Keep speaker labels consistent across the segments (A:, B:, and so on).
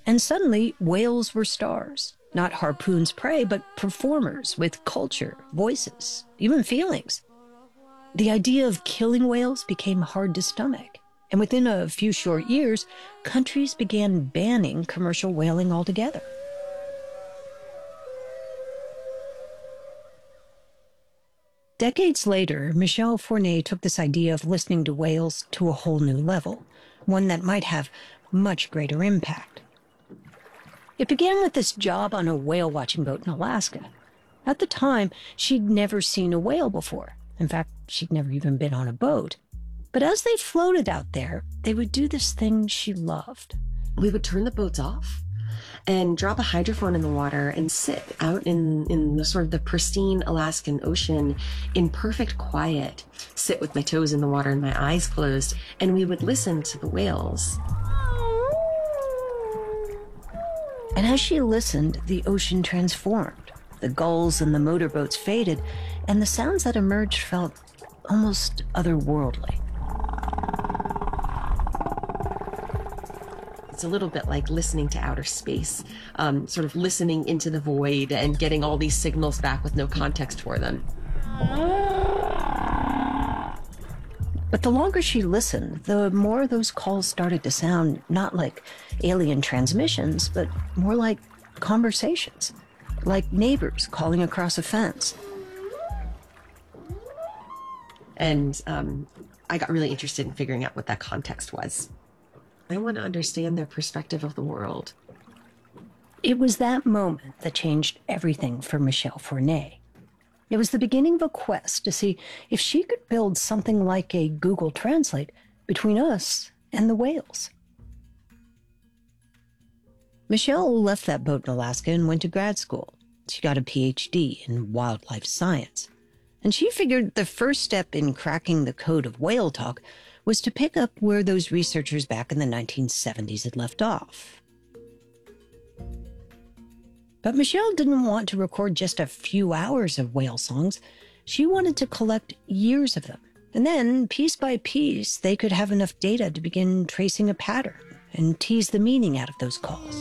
A: And suddenly, whales were stars. Not harpoons prey, but performers with culture, voices, even feelings. The idea of killing whales became hard to stomach. And within a few short years, countries began banning commercial whaling altogether. Decades later, Michel Fournier took this idea of listening to whales to a whole new level, one that might have much greater impact. It began with this job on a whale-watching boat in Alaska. At the time, she'd never seen a whale before. In fact, she'd never even been on a boat. But as they floated out there, they would do this thing she loved.
B: We would turn the boats off and drop a hydrophone in the water and sit out in the sort of the pristine Alaskan Ocean in perfect quiet, sit with my toes in the water and my eyes closed, and we would listen to the whales.
A: And as she listened, the ocean transformed. The gulls and the motorboats faded, and the sounds that emerged felt almost otherworldly.
B: It's a little bit like listening to outer space, sort of listening into the void and getting all these signals back with no context for them.
A: But the longer she listened, the more those calls started to sound not like alien transmissions, but more like conversations, like neighbors calling across a fence.
B: And I got really interested in figuring out what that context was. I want to understand their perspective of the world.
A: It was that moment that changed everything for Michel Fournier. It was the beginning of a quest to see if she could build something like a Google Translate between us and the whales. Michelle left that boat in Alaska and went to grad school. She got a PhD in wildlife science. And she figured the first step in cracking the code of whale talk was to pick up where those researchers back in the 1970s had left off. But Michelle didn't want to record just a few hours of whale songs. She wanted to collect years of them. And then, piece by piece, they could have enough data to begin tracing a pattern and tease the meaning out of those calls.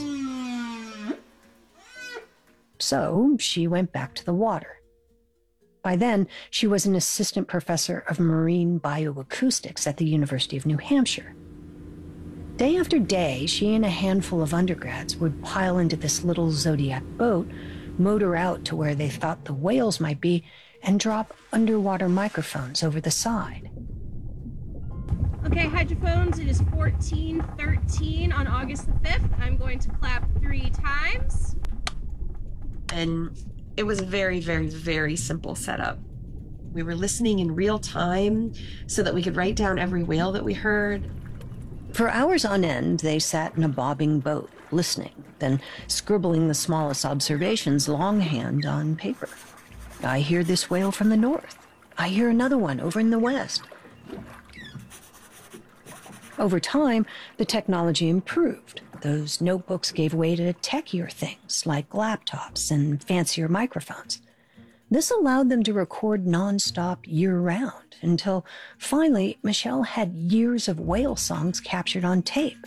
A: So she went back to the water. By then, she was an assistant professor of marine bioacoustics at the University of New Hampshire. Day after day, she and a handful of undergrads would pile into this little Zodiac boat, motor out to where they thought the whales might be, and drop underwater microphones over the side.
C: Okay, hydrophones, it is 14:13 on August the 5th. I'm going to clap 3 times.
B: And it was a very, very, very simple setup. We were listening in real time so that we could write down every whale that we heard.
A: For hours on end, they sat in a bobbing boat, listening, then scribbling the smallest observations longhand on paper. I hear this whale from the north. I hear another one over in the west. Over time, the technology improved. Those notebooks gave way to techier things like laptops and fancier microphones. This allowed them to record nonstop year-round until finally Michelle had years of whale songs captured on tape.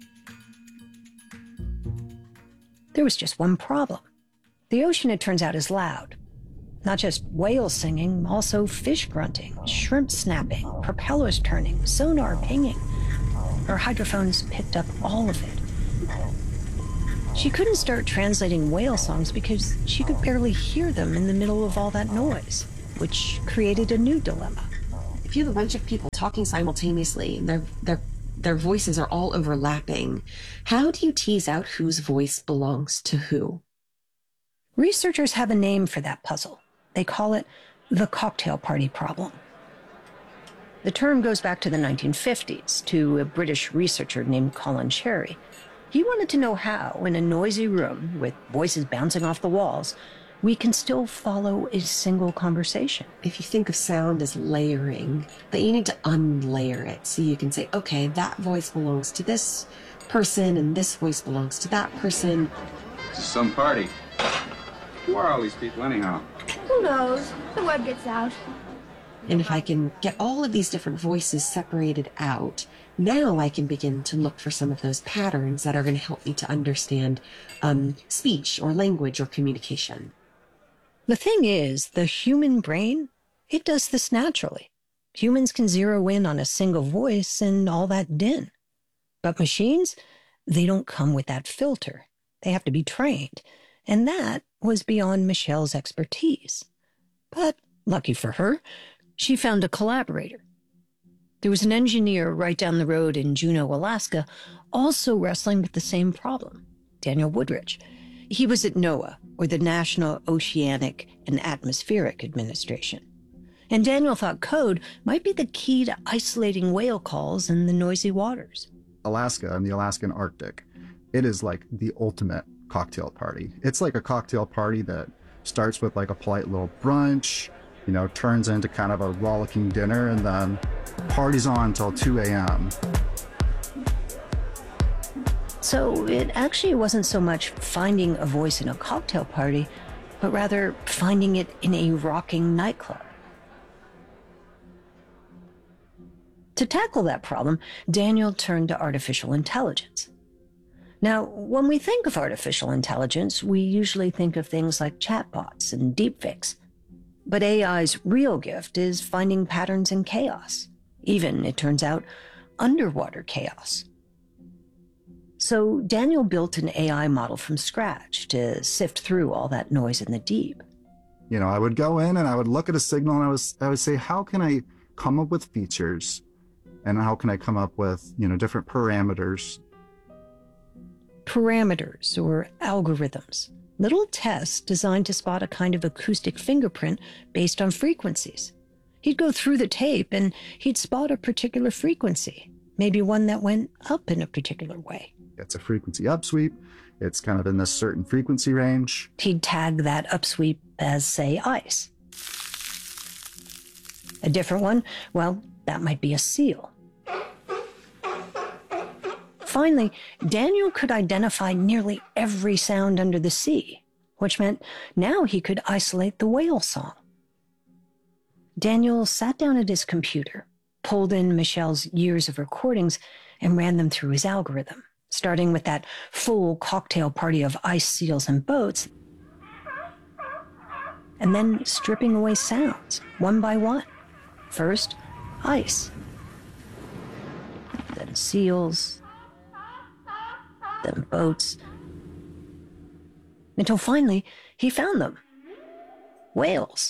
A: There was just one problem. The ocean, it turns out, is loud. Not just whales singing, also fish grunting, shrimp snapping, propellers turning, sonar pinging. Her hydrophones picked up all of it. She couldn't start translating whale songs because she could barely hear them in the middle of all that noise, which created a new dilemma.
B: If you have a bunch of people talking simultaneously and their voices are all overlapping, how do you tease out whose voice belongs to who?
A: Researchers have a name for that puzzle. They call it the cocktail party problem. The term goes back to the 1950s, to a British researcher named Colin Cherry. He wanted to know how, in a noisy room with voices bouncing off the walls, we can still follow a single conversation.
B: If you think of sound as layering, that you need to unlayer it. So you can say, okay, that voice belongs to this person and this voice belongs to that person.
D: This is some party. Who are all these people anyhow?
E: Who knows? The word gets out.
B: And if I can get all of these different voices separated out, now I can begin to look for some of those patterns that are going to help me to understand speech or language or communication.
A: The thing is, the human brain, it does this naturally. Humans can zero in on a single voice and all that din. But machines, they don't come with that filter. They have to be trained. And that was beyond Michelle's expertise. But lucky for her, she found a collaborator. There was an engineer right down the road in Juneau, Alaska, also wrestling with the same problem, Daniel Woodrich. He was at NOAA, or the National Oceanic and Atmospheric Administration. And Daniel thought code might be the key to isolating whale calls in the noisy waters.
D: Alaska and the Alaskan Arctic, it is like the ultimate cocktail party. It's like a cocktail party that starts with like a polite little brunch, turns into kind of a rollicking dinner, and then parties on until 2 a.m.
A: So it actually wasn't so much finding a voice in a cocktail party, but rather finding it in a rocking nightclub. To tackle that problem, Daniel turned to artificial intelligence. Now, when we think of artificial intelligence, we usually think of things like chatbots and deepfakes. But AI's real gift is finding patterns in chaos, even, it turns out, underwater chaos. So Daniel built an AI model from scratch to sift through all that noise in the deep.
D: I would go in and I would look at a signal and I would say, how can I come up with features? And how can I come up with, different parameters?
A: Parameters, or algorithms. Little tests designed to spot a kind of acoustic fingerprint based on frequencies. He'd go through the tape and he'd spot a particular frequency, maybe one that went up in a particular way.
D: It's a frequency upsweep. It's kind of in this certain frequency range.
A: He'd tag that upsweep as, say, ice. A different one, well, that might be a seal. Finally, Daniel could identify nearly every sound under the sea, which meant now he could isolate the whale song. Daniel sat down at his computer, pulled in Michelle's years of recordings, and ran them through his algorithm, starting with that full cocktail party of ice seals and boats, and then stripping away sounds, one by one. First, ice. Then seals. Then boats. Until finally, he found them. Whales.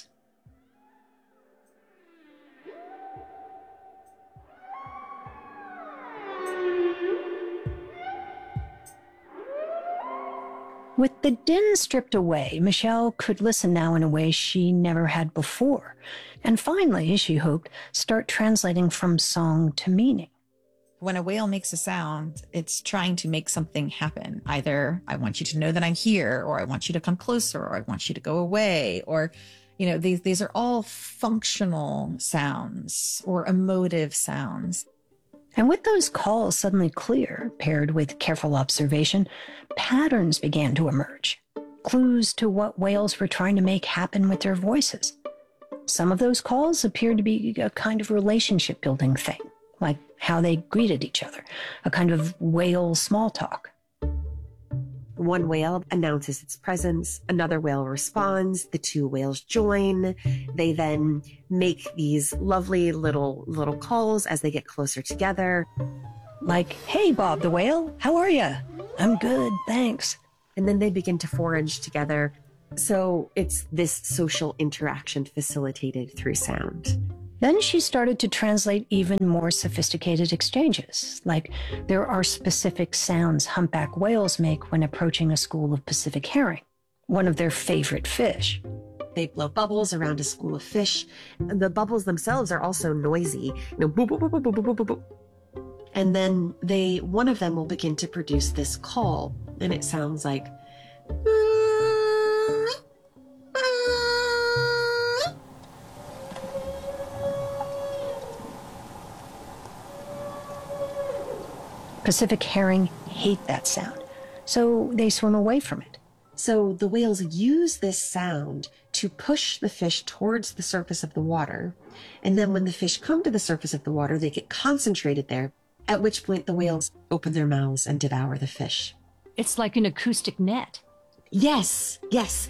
A: With the din stripped away, Michelle could listen now in a way she never had before, and finally, she hoped, start translating from song to meaning.
E: When a whale makes a sound, it's trying to make something happen. Either I want you to know that I'm here, or I want you to come closer, or I want you to go away, or, these are all functional sounds or emotive sounds.
A: And with those calls suddenly clear, paired with careful observation, patterns began to emerge. Clues to what whales were trying to make happen with their voices. Some of those calls appeared to be a kind of relationship building thing, like how they greeted each other, a kind of whale small talk.
B: One whale announces its presence, another whale responds, the two whales join. They then make these lovely little calls as they get closer together.
A: Like, hey, Bob the whale, how are you? I'm good, thanks.
B: And then they begin to forage together. So it's this social interaction facilitated through sound.
A: Then she started to translate even more sophisticated exchanges, like there are specific sounds humpback whales make when approaching a school of Pacific herring, one of their favorite fish.
B: They blow bubbles around a school of fish. The bubbles themselves are also noisy. Boop, boop, boop, boop, boop, boop, boop, boop. And then one of them will begin to produce this call, and it sounds like...
A: Pacific herring hate that sound, so they swim away from it.
B: So the whales use this sound to push the fish towards the surface of the water. And then when the fish come to the surface of the water, they get concentrated there, at which point the whales open their mouths and devour the fish.
A: It's like an acoustic net.
B: Yes, yes.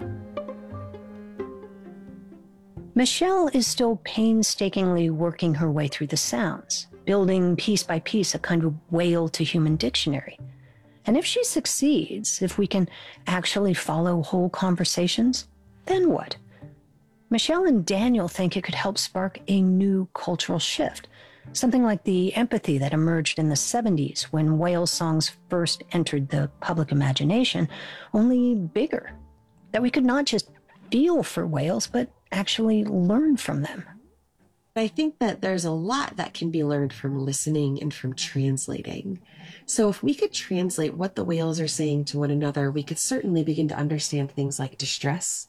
A: Michelle is still painstakingly working her way through the sounds, building piece by piece a kind of whale to human dictionary. And if she succeeds, if we can actually follow whole conversations, then what? Michelle and Daniel think it could help spark a new cultural shift, something like the empathy that emerged in the 70s when whale songs first entered the public imagination, only bigger. That we could not just feel for whales, but actually learn from them.
B: I think that there's a lot that can be learned from listening and from translating. So if we could translate what the whales are saying to one another, we could certainly begin to understand things like distress.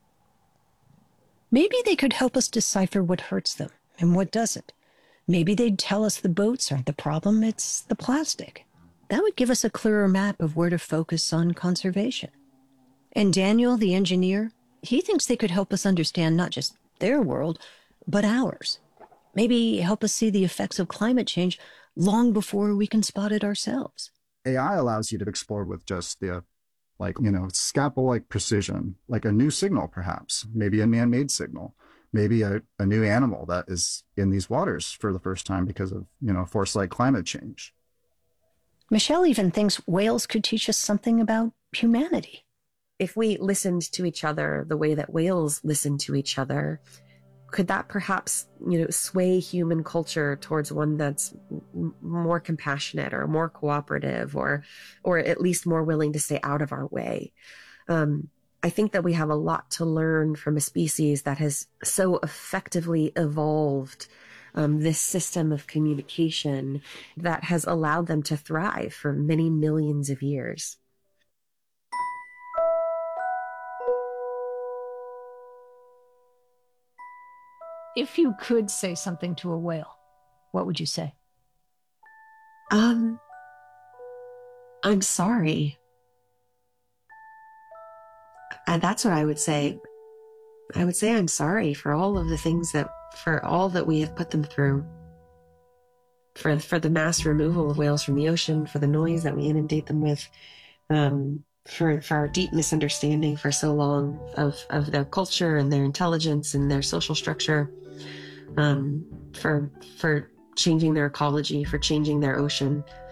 A: Maybe they could help us decipher what hurts them and what doesn't. Maybe they'd tell us the boats aren't the problem, it's the plastic. That would give us a clearer map of where to focus on conservation. And Daniel, the engineer, he thinks they could help us understand not just their world, but ours. Maybe help us see the effects of climate change long before we can spot it ourselves.
D: AI allows you to explore with just the, scalpel-like precision, like a new signal, perhaps, maybe a man-made signal, maybe a new animal that is in these waters for the first time because of, force-like climate change.
A: Michelle even thinks whales could teach us something about humanity.
B: If we listened to each other the way that whales listen to each other, could that perhaps, sway human culture towards one that's more compassionate or more cooperative or at least more willing to stay out of our way? I think that we have a lot to learn from a species that has so effectively evolved this system of communication that has allowed them to thrive for many millions of years.
A: If you could say something to a whale, what would you say?
B: I'm sorry. And that's what I would say. I would say I'm sorry for all of the things for all that we have put them through. For the mass removal of whales from the ocean, for the noise that we inundate them with, for our deep misunderstanding for so long of their culture and their intelligence and their social structure, for changing their ecology, for changing their ocean.